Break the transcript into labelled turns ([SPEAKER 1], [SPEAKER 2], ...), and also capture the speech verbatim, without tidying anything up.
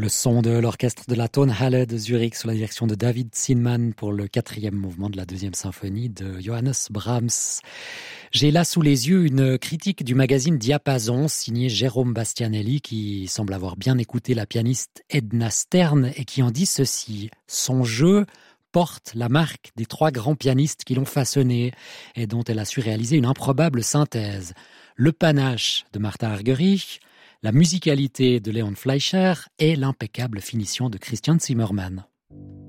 [SPEAKER 1] Le son de l'orchestre de la Tonhalle de Zurich sous la direction de David Zinman pour le quatrième mouvement de la deuxième symphonie de Johannes Brahms. J'ai là sous les yeux une critique du magazine Diapason signée Jérôme Bastianelli qui semble avoir bien écouté la pianiste Edna Stern et qui en dit ceci. Son jeu porte la marque des trois grands pianistes qui l'ont façonné et dont elle a su réaliser une improbable synthèse. Le panache de Martha Argerich, la musicalité de Léon Fleischer et l'impeccable finition de Christian Zimmermann.